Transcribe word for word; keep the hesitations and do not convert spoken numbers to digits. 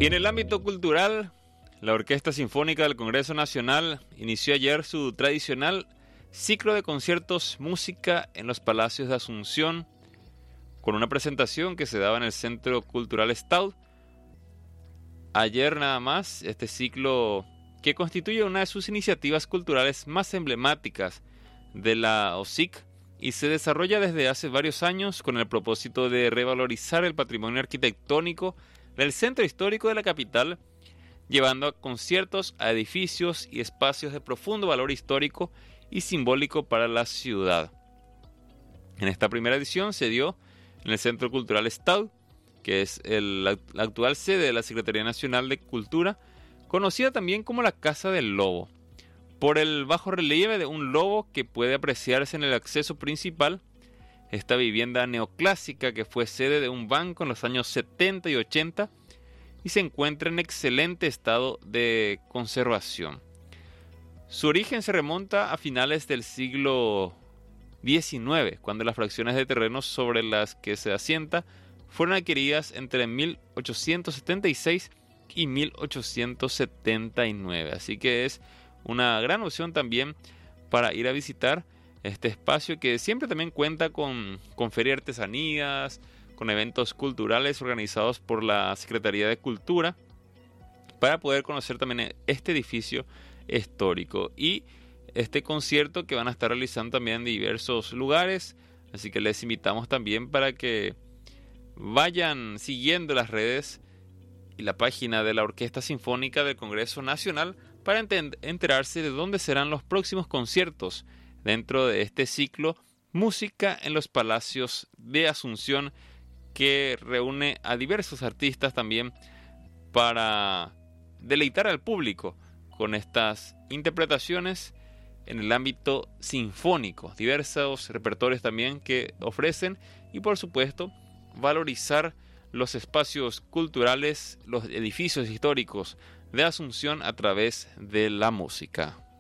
Y en el ámbito cultural, la Orquesta Sinfónica del Congreso Nacional inició ayer su tradicional ciclo de conciertos Música en los Palacios de Asunción, con una presentación que se daba en el Centro Cultural Staud. Ayer nada más, este ciclo, que constituye una de sus iniciativas culturales más emblemáticas de la O S I C y se desarrolla desde hace varios años con el propósito de revalorizar el patrimonio arquitectónico del centro histórico de la capital, llevando a conciertos a edificios y espacios de profundo valor histórico y simbólico para la ciudad. En esta primera edición se dio en el Centro Cultural Staud, que es el, la, la actual sede de la Secretaría Nacional de Cultura, conocida también como la Casa del Lobo, por el bajo relieve de un lobo que puede apreciarse en el acceso principal. Esta vivienda neoclásica, que fue sede de un banco en los años setenta y ochenta y se encuentra en excelente estado de conservación. Su origen se remonta a finales del siglo diecinueve, cuando las fracciones de terrenos sobre las que se asienta fueron adquiridas entre mil ochocientos setenta y seis y mil ochocientos setenta y nueve. Así que es una gran opción también para ir a visitar este espacio, que siempre también cuenta con, con feria de artesanías, con eventos culturales organizados por la Secretaría de Cultura, para poder conocer también este edificio histórico y este concierto que van a estar realizando también en diversos lugares. Así que les invitamos también para que vayan siguiendo las redes y la página de la Orquesta Sinfónica del Congreso Nacional para ent- enterarse de dónde serán los próximos conciertos dentro de este ciclo Música en los Palacios de Asunción, que reúne a diversos artistas también para deleitar al público con estas interpretaciones en el ámbito sinfónico, diversos repertorios también que ofrecen, y por supuesto valorizar los espacios culturales, los edificios históricos de Asunción a través de la música.